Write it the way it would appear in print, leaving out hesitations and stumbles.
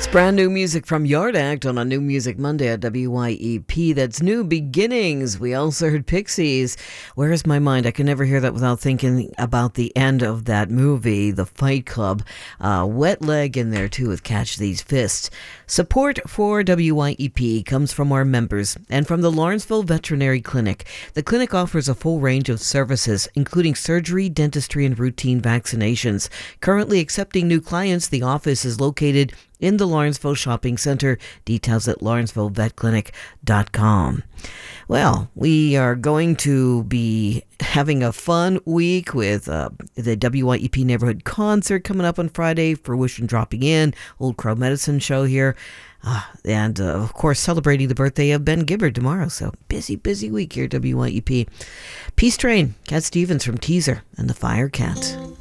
Brand new music from Yard Act on a New Music Monday at WYEP. That's New Beginnings. We also heard Pixies. Where is my mind? I can never hear that without thinking about the end of that movie, The Fight Club. Wet Leg in there too with Catch These Fists. Support for WYEP comes from our members and from the Lawrenceville Veterinary Clinic. The clinic offers a full range of services, including surgery, dentistry, and routine vaccinations. Currently accepting new clients, the office is located in the Lawrenceville Shopping Center. Details at lawrencevillevetclinic.com. Well, we are going to be having a fun week with the WYEP Neighborhood Concert coming up on Friday, Fruition dropping in, Old Crow Medicine Show here, and of course celebrating the birthday of Ben Gibbard tomorrow. So busy week here at WYEP. Peace Train, Cat Stevens from Teaser and the Fire Cat.